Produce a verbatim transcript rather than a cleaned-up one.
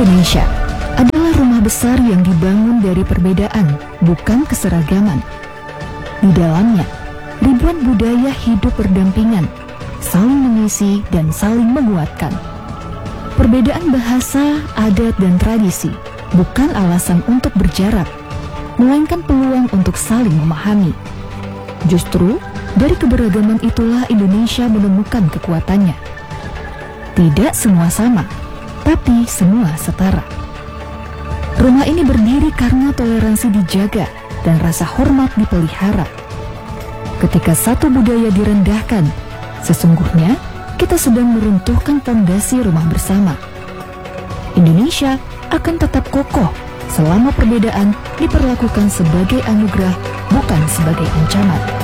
Indonesia adalah rumah besar yang dibangun dari perbedaan, bukan keseragaman. Di dalamnya, ribuan budaya hidup berdampingan, saling mengisi dan saling menguatkan. Perbedaan bahasa, adat, dan tradisi bukan alasan untuk berjarak, melainkan peluang untuk saling memahami. Justru, dari keberagaman itulah Indonesia menemukan kekuatannya. Tidak semua sama, tapi semua setara. Rumah ini berdiri karena toleransi dijaga dan rasa hormat dipelihara. Ketika satu budaya direndahkan, sesungguhnya kita sedang meruntuhkan fondasi rumah bersama. Indonesia akan tetap kokoh selama perbedaan diperlakukan sebagai anugerah, bukan sebagai ancaman.